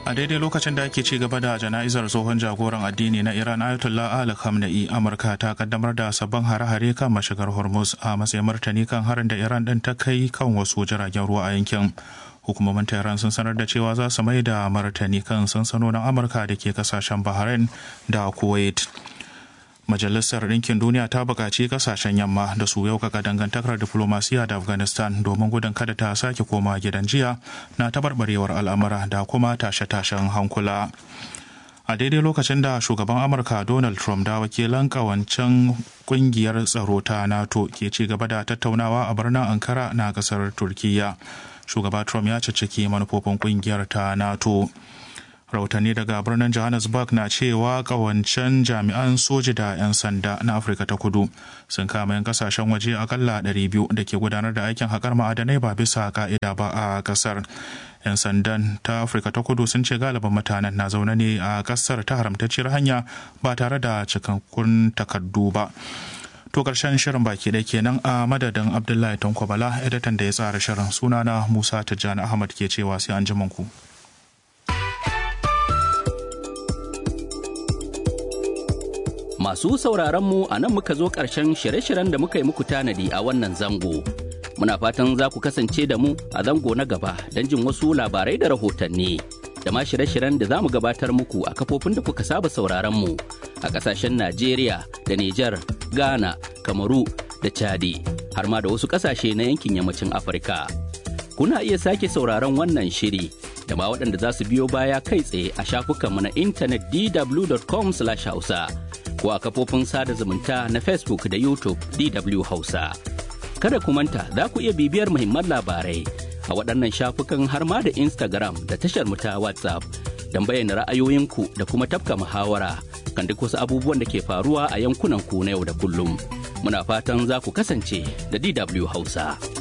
A daidai lokacin da ake ci gaba da jana'izar tsohon jagoran addini na Iran Ayatollah Ali Khamenei, Amurka ta kaddamar da sabbin hare-hare kan mashigar Hormuz a matsayin martani kan harin da Iran din ta kai kan wasu jiragen ruwa a yankin. Hukumomin Tehran sun sanar da cewa za su mai da martani kan sansanonin Amurka da ke kasashen Bahrain da Kuwait. Majalisar Ɗinkin Duniya ta buƙaci ƙasashen yamma da su yaukaka dangantakar diflomasiya da Afghanistan domin gudun kada ta sake koma gidan jiya na tabarbarewar al'amura da kuma tashe-tashen hankula. A daidai lokacin da shugaban Amurka Donald Trump da wakilan ƙawancen ƙungiyar tsaro ta NATO ke ci gaba da tattaunawa a birnin Ankara na ƙasar Turkiyya, shugaba Trump ya cicciki manufofin ƙungiyar ta NATO. Rahotanni daga birnin Johannesburg na cewa kawancen jami'an soji da 'yan sanda na Afirka ta Kudu sun kama 'yan kasashen waje akalla 200 da ke gudanar da aikin haƙar ma'adanai ba bisa ka'ida ba a ƙasar. 'Yan sandan ta Afirka ta Kudu sun ce galibin mutanen na zaune ne a ƙasar ta haramtacciyar hanya ba tare da cikakkun takardu ba. To ƙarshen shirin baki da kenan a madadin Abdullahi Tanko Bala, editan da ya tsara shirin, sunana Musa Tijjani Ahmad ke cewa sai an ji ku. Masu sauraronmu a nan muka zo ƙarshen shirye-shiryen da muka yi muku tanadi a wannan zango. Muna fatan za ku kasance da mu a zango na gaba don jin wasu labarai da rahotanni. Da ma shirye-shiryen da za mu gabatar muku a kafofin da kuka saba sauraronmu a ƙasashen Najeriya da Nijar, Ghana, Kamaru da Chadi, har ma da wasu ƙasashe na yankin yammacin Afirka. Kuna iya sake sauraron wannan shiri da ma waɗanda za su biyo baya kai tsaye a shafukanmu na intanet dw.com/hausa. ko a kafofin sada zumunta na Facebook da YouTube DW Hausa. Kada ku manta za ku iya bibiyar muhimman labarai a waɗannan shafukan har ma da Instagram da tashar mu ta WhatsApp don bayyana ra'ayoyinku da kuma tafka muhawara kan duk wasu abubuwan da ke faruwa a yankunan ku na yau da kullum. Muna fatan za ku kasance da DW Hausa.